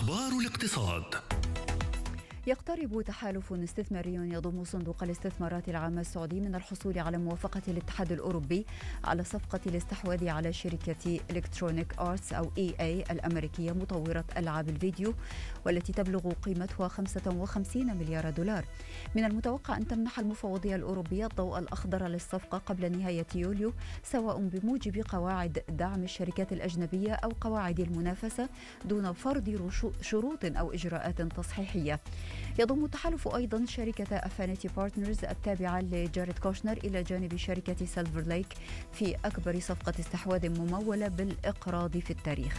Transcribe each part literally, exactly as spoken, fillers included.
أخبار الاقتصاد. يقترب تحالف استثماري يضم صندوق الاستثمارات العامة السعودي من الحصول على موافقة الاتحاد الأوروبي على صفقة الاستحواذ على شركة إلكترونيك آرتس أو إي إيه الأمريكية مطورة ألعاب الفيديو، والتي تبلغ قيمتها خمسة وخمسين مليار دولار. من المتوقع أن تمنح المفوضية الأوروبية الضوء الأخضر للصفقة قبل نهاية يوليو، سواء بموجب قواعد دعم الشركات الأجنبية أو قواعد المنافسة، دون فرض شروط أو إجراءات تصحيحية. يضم التحالف أيضا شركة أفانيتي بارتنرز التابعة لجاريد كوشنر إلى جانب شركة سيلفر ليك في أكبر صفقة استحواذ ممولة بالإقراض في التاريخ.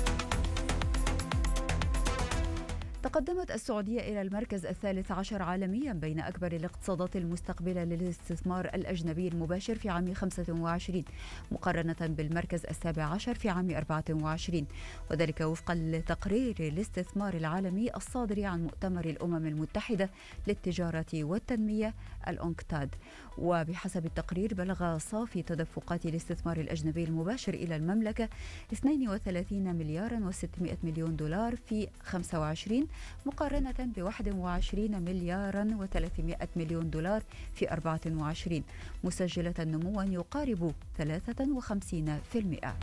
تقدمت السعودية إلى المركز الثالث عشر عالميا بين أكبر الاقتصادات المستقبلة للاستثمار الأجنبي المباشر في عام خمسة وعشرين، مقارنة بالمركز السابع عشر في عام أربعة وعشرين، وذلك وفقا لتقرير الاستثمار العالمي الصادر عن مؤتمر الأمم المتحدة للتجارة والتنمية الأونكتاد. وبحسب التقرير بلغ صافي تدفقات الاستثمار الأجنبي المباشر إلى المملكة اثنين وثلاثين مليارا وستمائة مليون دولار في خمسة وعشرين، مقارنة ب واحد وعشرين مليارا وثلاثمائة مليون دولار في أربعة وعشرين، مسجلة نموا يقارب ثلاثة وخمسين بالمئة.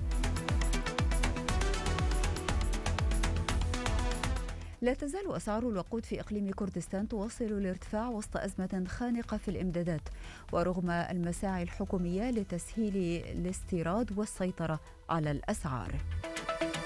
لا تزال أسعار الوقود في إقليم كردستان تواصل الارتفاع وسط أزمة خانقة في الإمدادات، ورغم المساعي الحكومية لتسهيل الاستيراد والسيطرة على الأسعار.